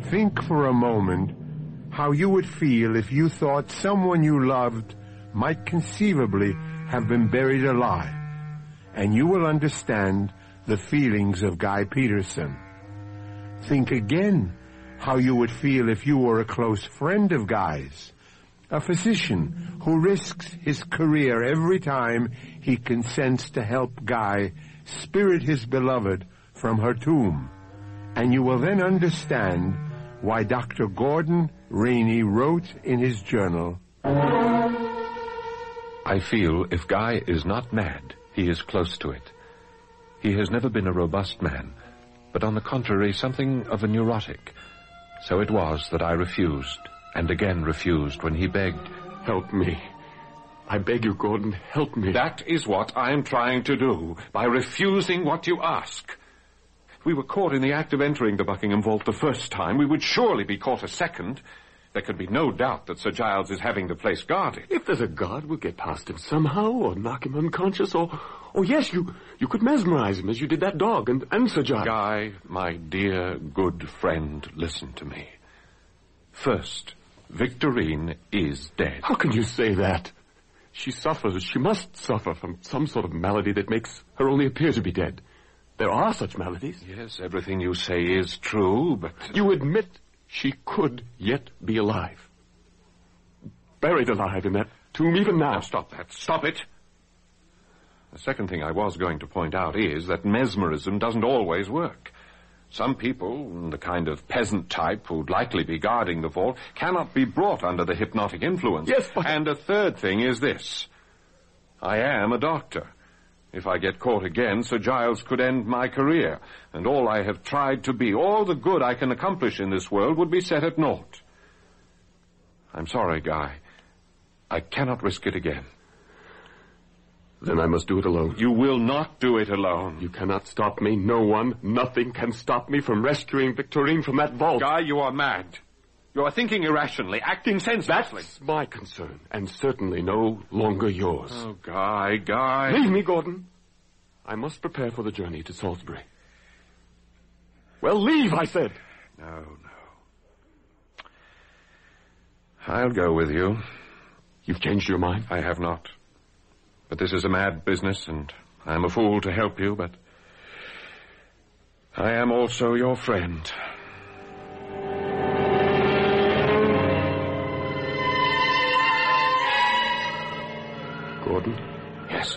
Think for a moment how you would feel if you thought someone you loved might conceivably have been buried alive, and you will understand the feelings of Guy Peterson. Think again how you would feel if you were a close friend of Guy's, a physician who risks his career every time he consents to help Guy spirit his beloved from her tomb. And you will then understand why Dr. Gordon Rainey wrote in his journal, I feel if Guy is not mad, he is close to it. He has never been a robust man, but on the contrary, something of a neurotic. So it was that I refused, and again refused when he begged. Help me. I beg you, Gordon, help me. That is what I am trying to do, by refusing what you ask. We were caught in the act of entering the Buckingham Vault the first time. We would surely be caught a second. There could be no doubt that Sir Giles is having the place guarded. If there's a guard, we'll get past him somehow, or knock him unconscious, or yes, you could mesmerize him as you did that dog and Sir Giles. Guy, my dear, good friend, listen to me. First, Victorine is dead. How can you say that? She suffers, she must suffer from some sort of malady that makes her only appear to be dead. There are such maladies. Yes, everything you say is true, but... You admit she could yet be alive. Buried alive in that tomb even now. Now stop that. Stop it. The second thing I was going to point out is that mesmerism doesn't always work. Some people, the kind of peasant type who'd likely be guarding the vault, cannot be brought under the hypnotic influence. Yes, but... And a third thing is this. I am a doctor. If I get caught again, Sir Giles could end my career, and all I have tried to be, all the good I can accomplish in this world, would be set at naught. I'm sorry, Guy. I cannot risk it again. Then I must do it alone. You will not do it alone. You cannot stop me. No one, nothing can stop me from rescuing Victorine from that vault. Guy, you are mad. You are thinking irrationally, acting senselessly. That's my concern, and certainly no longer yours. Oh, Guy. Leave me, Gordon. I must prepare for the journey to Salisbury. Well, leave, I said. No. I'll go with you. You've changed your mind? I have not. But this is a mad business, and I'm a fool to help you, but I am also your friend. Gordon? Yes.